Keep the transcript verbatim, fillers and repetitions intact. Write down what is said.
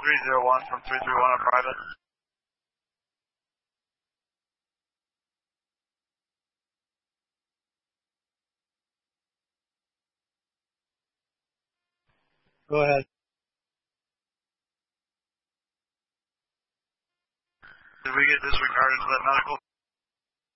three zero one from three three one on private. Go ahead. Did we get disregarded for that medical?